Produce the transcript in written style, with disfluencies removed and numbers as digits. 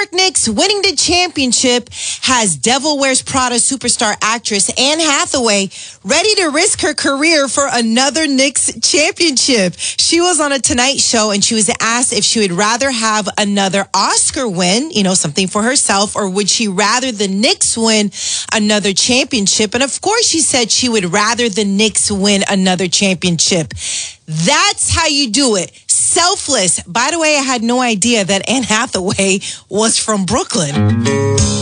York Knicks winning the championship has Devil Wears Prada superstar actress Anne Hathaway ready to risk her career for another Knicks championship. She was on a Tonight Show and she was asked if she would rather have another Oscar win, something for herself, or would she rather the Knicks win another championship? And of course, she said she would rather the Knicks win another championship. That's how you do it. Selfless. By the way, I had no idea that Anne Hathaway was from Brooklyn.